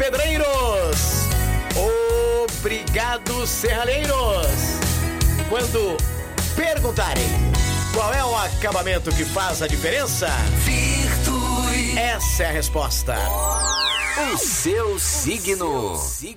pedreiros. Obrigado, serralheiros. Quando perguntarem qual é o acabamento que faz a diferença, Virtus. Essa é a resposta. O seu signo.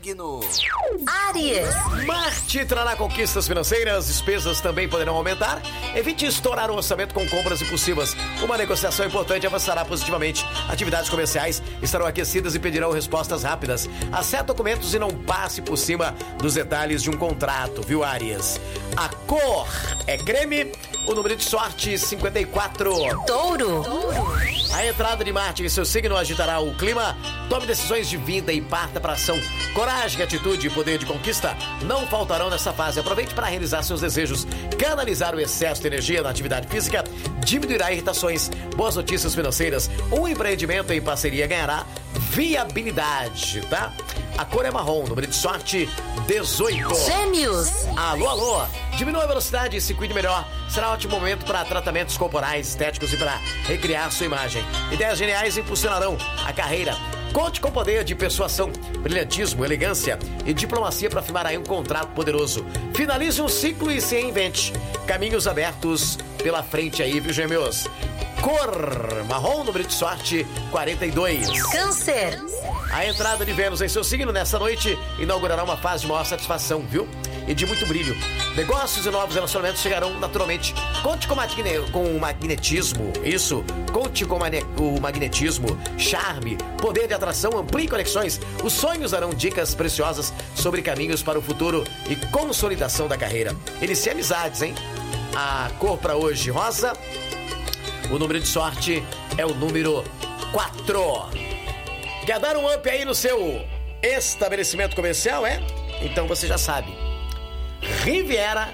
Áries. Marte trará conquistas financeiras, despesas também poderão aumentar. Evite estourar o orçamento com compras impulsivas. Uma negociação importante avançará positivamente. Atividades comerciais estarão aquecidas e pedirão respostas rápidas. Acesse documentos e não passe por cima dos detalhes de um contrato, viu, Áries? A cor é creme. O número de sorte, 54. Touro. A entrada de Marte em seu signo agitará o clima. Tome decisões de vida e parta para ação. Coragem, atitude e poder de conquista não faltarão nessa fase. Aproveite para realizar seus desejos. Canalizar o excesso de energia na atividade física diminuirá irritações. Boas notícias financeiras. Um empreendimento em parceria ganhará viabilidade, tá? A cor é marrom, número de sorte 18. Gêmeos. Alô. Diminua a velocidade e se cuide melhor. Será um ótimo momento para tratamentos corporais, estéticos e para recriar sua imagem. Ideias geniais impulsionarão a carreira. Conte com poder de persuasão, brilhantismo, elegância e diplomacia para firmar aí um contrato poderoso. Finalize um ciclo e se reinvente. Caminhos abertos pela frente aí, viu, Gêmeos? Cor marrom, número de sorte 42. Câncer. A entrada de Vênus em seu signo nessa noite inaugurará uma fase de maior satisfação, viu? E de muito brilho. Negócios e novos relacionamentos chegarão naturalmente. Conte com o magnetismo, isso. Conte com o magnetismo, charme, poder de atração, amplie conexões. Os sonhos darão dicas preciosas sobre caminhos para o futuro e consolidação da carreira. Inicie amizades, hein? A cor para hoje, rosa. O número de sorte é o número 4. Quer dar um up aí no seu estabelecimento comercial, é? Então você já sabe. Riviera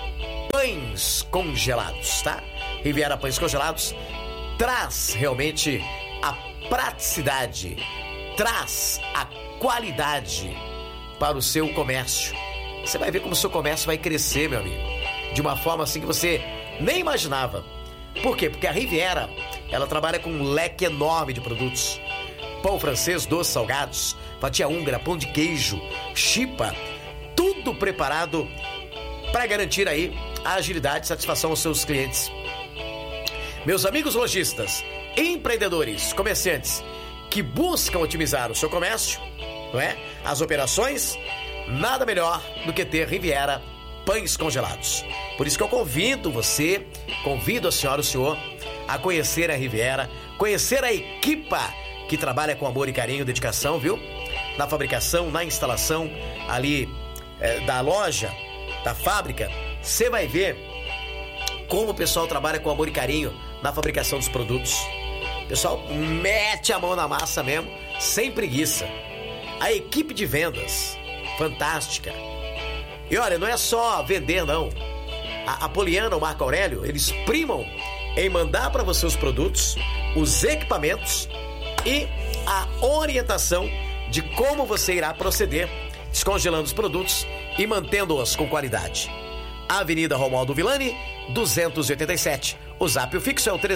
Pães Congelados, tá? Riviera Pães Congelados traz realmente a praticidade, traz a qualidade para o seu comércio. Você vai ver como o seu comércio vai crescer, meu amigo, de uma forma assim que você nem imaginava. Por quê? Porque a Riviera, ela trabalha com um leque enorme de produtos. Pão francês, doces salgados, fatia húngara, pão de queijo, chipa, tudo preparado para garantir aí a agilidade e satisfação aos seus clientes. Meus amigos lojistas, empreendedores, comerciantes que buscam otimizar o seu comércio, não é? As operações, nada melhor do que ter Riviera Pães Congelados. Por isso que eu convido a senhora e o senhor a conhecer a Riviera, conhecer a equipa que trabalha com amor e carinho, dedicação, viu? Na fabricação, na instalação ali da loja, da fábrica, você vai ver como o pessoal trabalha com amor e carinho na fabricação dos produtos. O pessoal mete a mão na massa mesmo, sem preguiça. A equipe de vendas, fantástica. E olha, não é só vender, não. A Poliana, o Marco Aurélio, eles primam em mandar para você os produtos, os equipamentos e a orientação de como você irá proceder, descongelando os produtos e mantendo-os com qualidade. Avenida Romualdo Villani, 287. O zap o fixo é o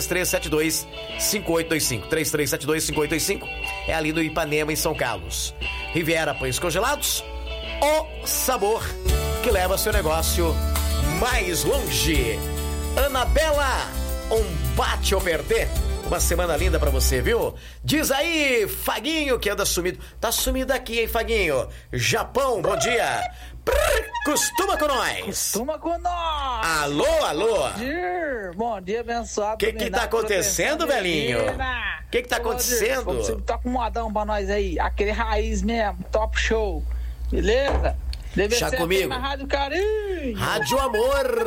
3372-5825. 3372-5825 é ali no Ipanema, em São Carlos. Riviera Pães Congelados, o sabor que leva seu negócio mais longe. Anabela, um bate ou perder. Uma semana linda pra você, viu? Diz aí, Faguinho, que anda sumido. Tá sumido aqui, hein, Faguinho? Japão, bom dia. Costuma com nós. Costuma com nós. Alô. Bom dia, abençoado. O que tá acontecendo, velhinho? O que tá acontecendo? Você tá com um modão pra nós aí. Aquele raiz mesmo, top show. Beleza? Deve Já ser comigo. Na Rádio Carinho. Rádio Amor.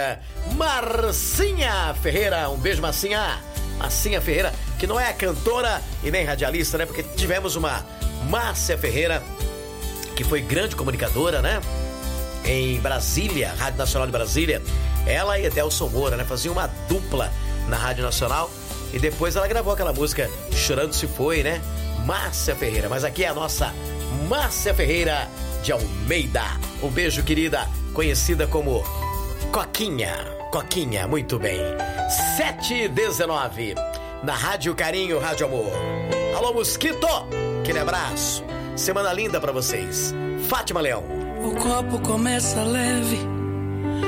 Marcinha Ferreira. Um beijo, Marcinha. Marcinha Ferreira, que não é cantora e nem radialista, né? Porque tivemos uma Márcia Ferreira, que foi grande comunicadora, né? Em Brasília, Rádio Nacional de Brasília. Ela e Edelson Moura, né? Faziam uma dupla na Rádio Nacional. E depois ela gravou aquela música Chorando Se Foi, né? Márcia Ferreira. Mas aqui é a nossa Márcia Ferreira de Almeida. Um beijo, querida. Conhecida como Coquinha. Coquinha, muito bem. 7h19 na Rádio Carinho, Rádio Amor. Alô, Mosquito, aquele abraço. semana linda pra vocês. Fátima Leão. O copo começa leve,